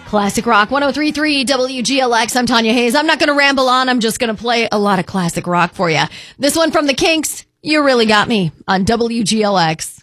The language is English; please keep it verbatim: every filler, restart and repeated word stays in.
Classic Rock one oh three point three W G L X. I'm Tanya Hayes. I'm not going to ramble on. I'm just going to play a lot of classic rock for you. This one from the Kinks, You Really Got Me on W G L X.